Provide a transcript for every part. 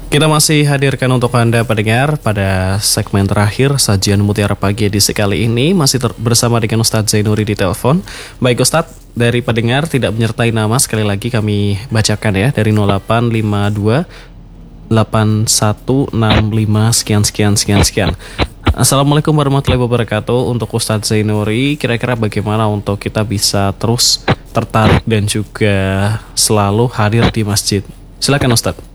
Kita masih hadirkan untuk Anda pendengar pada segmen terakhir sajian Mutiara Pagi edisi kali ini masih bersama dengan Ustadz Zainuri di telepon. Baik Ustadz, dari pendengar tidak menyertai nama sekali lagi kami bacakan ya dari 0852 8165 sekian. Assalamualaikum warahmatullahi wabarakatuh. Untuk Ustadz Zainuri, kira-kira bagaimana untuk kita bisa terus tertarik dan juga selalu hadir di masjid? Silakan Ustadz.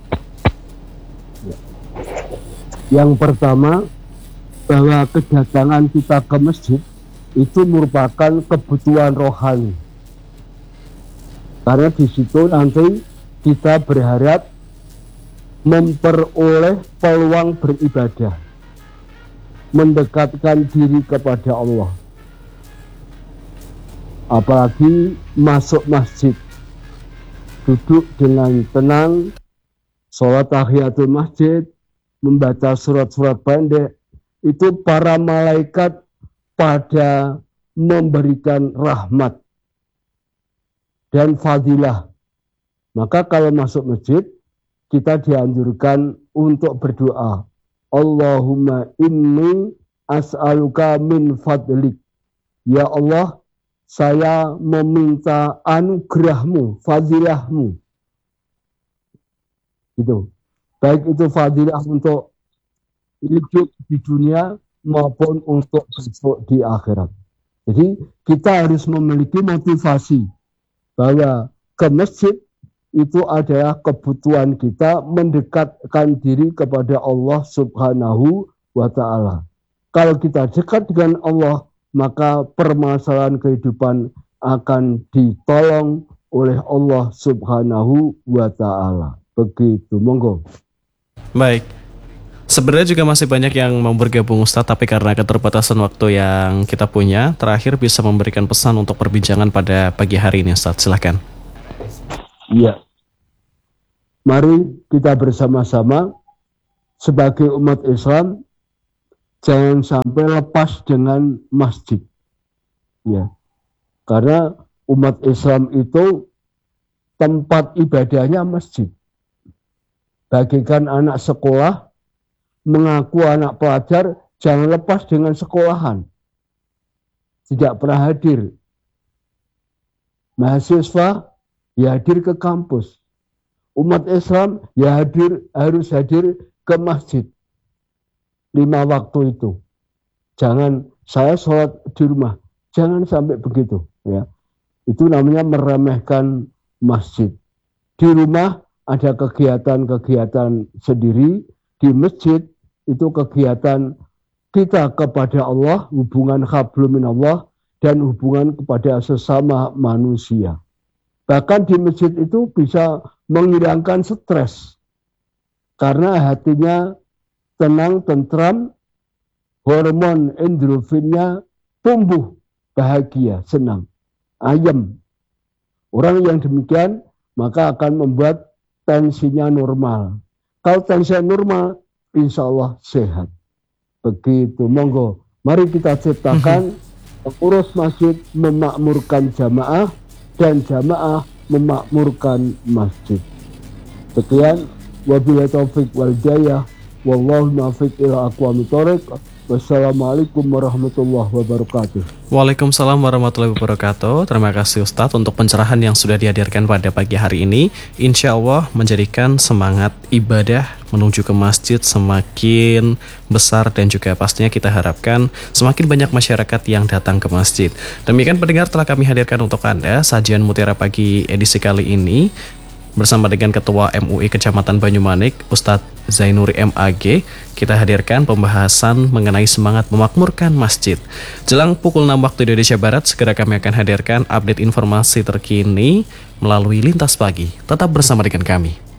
Yang pertama, bahwa kedatangan kita ke masjid itu merupakan kebutuhan rohani. Karena di situ nanti kita berharap memperoleh peluang beribadah, mendekatkan diri kepada Allah. Apalagi masuk masjid, duduk dengan tenang, sholat tahiyatul masjid, membaca surat-surat pendek, itu para malaikat pada memberikan rahmat dan fadilah. Maka kalau masuk masjid, kita dianjurkan untuk berdoa, Allahumma inni as'aluka min fadlik. Ya Allah, saya meminta anugerahmu, fadilahmu. Gitu. Baik itu fadilah untuk hidup di dunia maupun untuk besok di akhirat. Jadi kita harus memiliki motivasi bahwa ke masjid itu adalah kebutuhan kita mendekatkan diri kepada Allah Subhanahu wa Ta'ala. Kalau kita dekat dengan Allah, maka permasalahan kehidupan akan ditolong oleh Allah Subhanahu wa Ta'ala. Begitu, monggo. Baik, sebenarnya juga masih banyak yang mau bergabung Ustadz, tapi karena keterbatasan waktu yang kita punya, terakhir bisa memberikan pesan untuk perbincangan pada pagi hari ini Ustadz, silahkan. Iya, mari kita bersama-sama sebagai umat Islam jangan sampai lepas dengan masjid. Ya, karena umat Islam itu tempat ibadahnya masjid. Bagikan anak sekolah, mengaku anak pelajar, jangan lepas dengan sekolahan. Tidak pernah hadir. Mahasiswa, ya hadir ke kampus. Umat Islam, ya harus hadir ke masjid. 5 waktu itu. Jangan saya sholat di rumah. Jangan sampai begitu. Ya. Itu namanya meremehkan masjid. Di rumah, ada kegiatan-kegiatan sendiri. Di masjid itu kegiatan kita kepada Allah, hubungan hablum minallah, dan hubungan kepada sesama manusia. Bahkan di masjid itu bisa menghilangkan stres karena hatinya tenang, tentram, hormon endorfinnya tumbuh, bahagia, senang, ayem. Orang yang demikian maka akan membuat tensinya normal. Kalau tensinya normal, insya Allah sehat. Begitu, monggo. Mari kita ciptakan pengurus masjid memakmurkan jamaah dan jamaah memakmurkan masjid. Sekian, wabillahi taufiq wal hidayah. Wallahu muwaffiq ila aqwamit thoriq. Wassalamualaikum warahmatullahi wabarakatuh. Waalaikumsalam warahmatullahi wabarakatuh. Terima kasih Ustadz untuk pencerahan yang sudah dihadirkan pada pagi hari ini. Insya Allah menjadikan semangat ibadah menuju ke masjid semakin besar dan juga pastinya kita harapkan semakin banyak masyarakat yang datang ke masjid. Demikian pendengar telah kami hadirkan untuk Anda sajian Mutiara Pagi edisi kali ini bersama dengan Ketua MUI Kecamatan Banyumanik, Ustadz Zainuri MAG. Kita hadirkan pembahasan mengenai semangat memakmurkan masjid. Jelang pukul 6 waktu Indonesia Barat, segera kami akan hadirkan update informasi terkini melalui Lintas Pagi. Tetap bersama dengan kami.